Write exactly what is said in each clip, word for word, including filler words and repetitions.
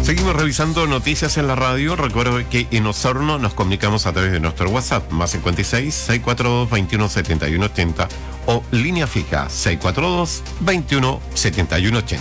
Seguimos revisando noticias en la radio. Recuerdo que en Osorno nos comunicamos a través de nuestro WhatsApp, más cincuenta y seis, seiscientos cuarenta y dos, veintiuno setenta y uno ochenta o línea fija seiscientos cuarenta y dos, veintiuno setenta y uno ochenta.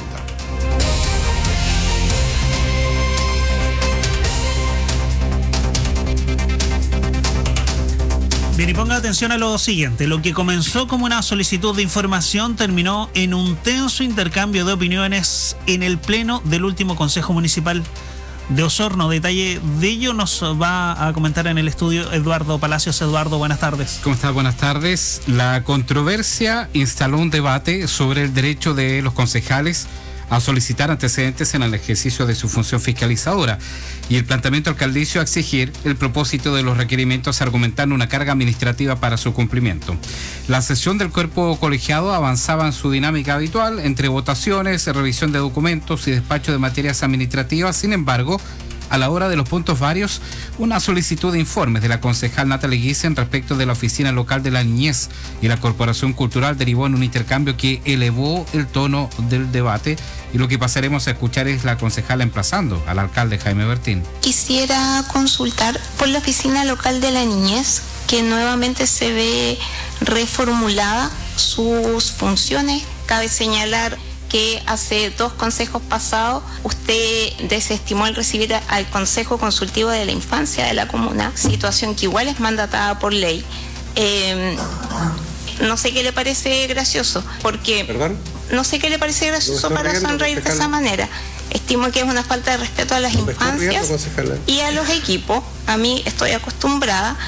Bien, y ponga atención a lo siguiente. Lo que comenzó como una solicitud de información terminó en un tenso intercambio de opiniones en el pleno del último Consejo Municipal de Osorno. Detalle de ello nos va a comentar en el estudio Eduardo Palacios. Eduardo, buenas tardes. ¿Cómo está? Buenas tardes. La controversia instaló un debate sobre el derecho de los concejales a solicitar antecedentes en el ejercicio de su función fiscalizadora y el planteamiento alcaldicio a exigir el propósito de los requerimientos argumentando una carga administrativa para su cumplimiento. La sesión del cuerpo colegiado avanzaba en su dinámica habitual entre votaciones, revisión de documentos y despacho de materias administrativas. Sin embargo, a la hora de los puntos varios, una solicitud de informes de la concejal Natalie Giesen respecto de la Oficina Local de la Niñez y la Corporación Cultural derivó en un intercambio que elevó el tono del debate, y lo que pasaremos a escuchar es la concejala emplazando al alcalde Jaime Bertín. Quisiera consultar por la Oficina Local de la Niñez, que nuevamente se ve reformulada sus funciones. Cabe señalar que hace dos consejos pasados usted desestimó el recibir al Consejo Consultivo de la Infancia de la comuna, situación que igual es mandatada por ley. Eh, no sé qué le parece gracioso, porque... ¿Perdón? No sé qué le parece gracioso para sonreír de esa manera. Estimo que es una falta de respeto a las infancias y a los equipos. A mí estoy acostumbrada.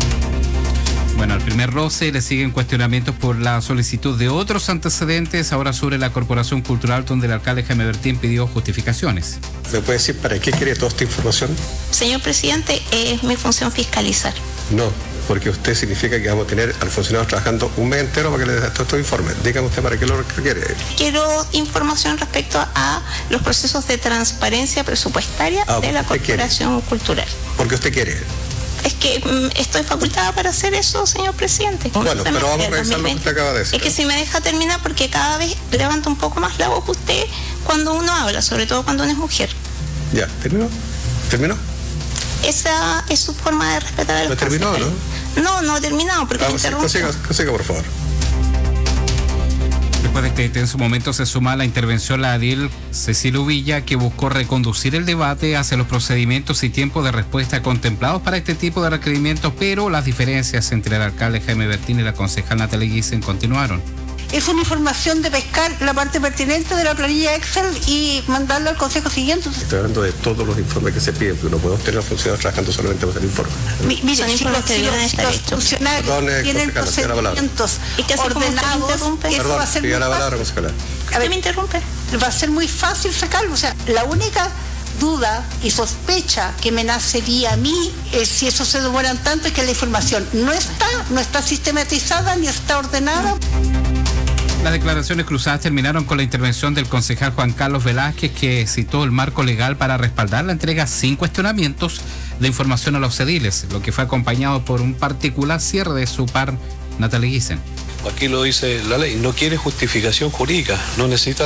Bueno, al primer roce le siguen cuestionamientos por la solicitud de otros antecedentes, ahora sobre la Corporación Cultural, donde el alcalde Jaime Bertín pidió justificaciones. ¿Me puede decir para qué quiere toda esta información? Señor presidente, es mi función fiscalizar. No, porque usted significa que vamos a tener al funcionario trabajando un mes entero para que le dé todos estos informes. Dígame usted para qué lo requiere. Quiero información respecto a los procesos de transparencia presupuestaria ah, de la Corporación quiere. Cultural. Porque usted quiere. Es que mm, estoy facultada para hacer eso, señor presidente. Bueno, pero vamos a revisar lo que usted acaba de decir. Es que si me deja terminar, porque cada vez levanta un poco más la voz usted cuando uno habla, sobre todo cuando uno es mujer. Ya, ¿terminó? ¿Terminó? Esa es su forma de respetar a los ¿No terminó, no? No, no ha terminado, porque vamos, me interrumpo. Consiga, consiga, por favor. Después de este tenso momento se suma a la intervención la edil Cecilia Uvilla, que buscó reconducir el debate hacia los procedimientos y tiempos de respuesta contemplados para este tipo de requerimientos, pero las diferencias entre el alcalde Jaime Bertín y la concejal Natalie Giesen continuaron. Es una información de pescar la parte pertinente de la planilla Excel y mandarla al consejo siguiente. Estoy hablando de todos los informes que se piden, porque no podemos tener a funcionarios trabajando solamente para hacer informes. Mi, mire, si los, si los, si los funcionarios Perdón, eh, tienen procedimientos ordenados, eso va a ser muy la palabra, fácil. A ver, me interrumpe. Va a ser muy fácil sacarlo. O sea, la única duda y sospecha que me nacería a mí es si eso se demoran tanto, es que la información no está, no está sistematizada ni está ordenada. Las declaraciones cruzadas terminaron con la intervención del concejal Juan Carlos Velázquez, que citó el marco legal para respaldar la entrega sin cuestionamientos de información a los ediles, lo que fue acompañado por un particular cierre de su par Natalie Giesen. Aquí lo dice la ley, no quiere justificación jurídica, no necesita